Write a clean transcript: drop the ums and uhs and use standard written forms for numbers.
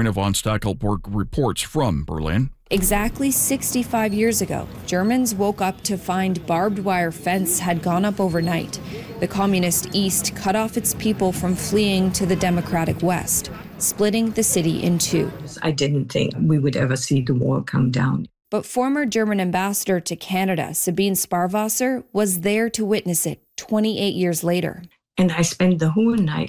Karina von Stackelberg reports from Berlin. Exactly 65 years ago, Germans woke up to find barbed wire fence had gone up overnight. The communist East cut off its people from fleeing to the democratic West, splitting the city in two. I didn't think we would ever see the wall come down. But former German ambassador to Canada, Sabine Sparwasser, was there to witness it 28 years later. And I spent the whole night